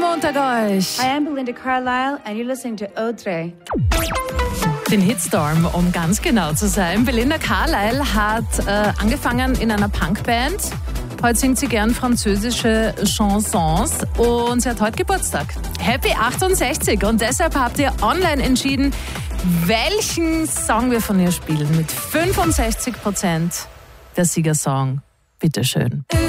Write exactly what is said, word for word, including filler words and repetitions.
Montag euch. Hi, I'm Belinda Carlisle and you're listening to Audrey. Den Hitstorm, um ganz genau zu sein. Belinda Carlisle hat äh, angefangen in einer Punkband. Heute singt sie gern französische Chansons und sie hat heute Geburtstag. Happy achtundsechzig und deshalb habt ihr online entschieden, welchen Song wir von ihr spielen. Mit fünfundsechzig Prozent der Siegersong. Bitteschön.